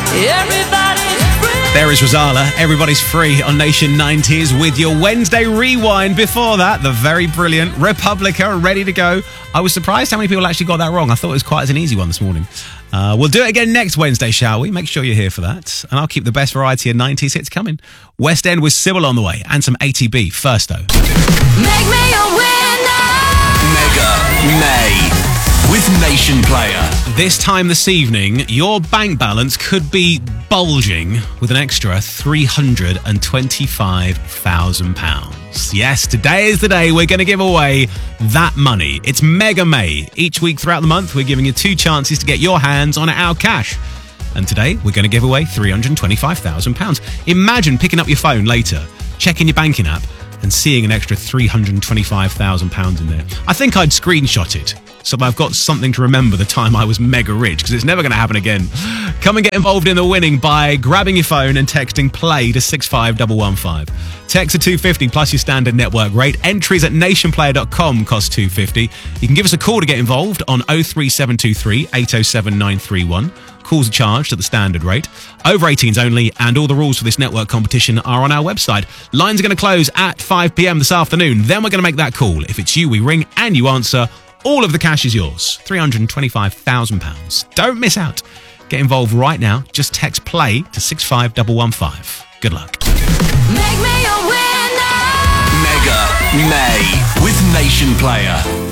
There is Rosala. Everybody's free on Nation 90s with your Wednesday rewind. Before that, the very brilliant Republica, ready to go. I was surprised how many people actually got that wrong. I thought it was quite an easy one this morning. We'll do it again next Wednesday, shall we? Make sure you're here for that. And I'll keep the best variety of 90s hits coming. West End with Sybil on the way and some ATB first, though. Make me a winner. Mega May with Nation Player. This time this evening, your bank balance could be bulging with an extra £325,000. Yes, today is the day we're going to give away that money. It's Mega May. Each week throughout the month, we're giving you 2 chances to get your hands on our cash. And today, we're going to give away £325,000. Imagine picking up your phone later, checking your banking app, and seeing an extra £325,000 in there. I think I'd screenshot it, so I've got something to remember the time I was mega rich, because it's never going to happen again. Come and get involved in the winning by grabbing your phone and texting PLAY to 65115. Text to 250 plus your standard network rate. Entries at nationplayer.com cost $2.50. You can give us a call to get involved on 03723 807 931. Calls are charged at the standard rate. Over 18s only, and all the rules for this network competition are on our website. Lines are going to close at 5 p.m. this afternoon. Then we're going to make that call. If it's you, we ring and you answer. All of the cash is yours. £325,000. Don't miss out. Get involved right now. Just text PLAY to 65115. Good luck. Make me a winner. Mega May with Nation Player.